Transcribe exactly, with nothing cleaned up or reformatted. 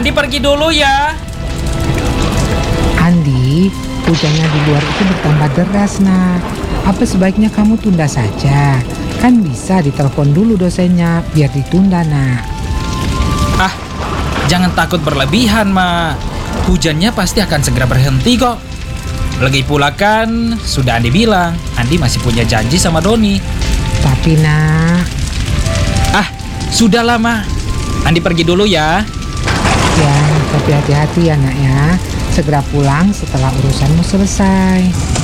Andi pergi dulu ya. Andi, hujannya di luar itu bertambah deras, nak. Apa sebaiknya kamu tunda saja? Kan bisa ditelepon dulu dosennya biar ditunda, nak. Ah, jangan takut berlebihan, Ma. Hujannya pasti akan segera berhenti kok. Lagi pula kan, sudah Andi bilang, Andi masih punya janji sama Doni. Tapi, nak... Ah, sudahlah, Ma. Andi pergi dulu ya. Ya, tapi hati-hati ya, nak ya. Segera pulang setelah urusanmu selesai.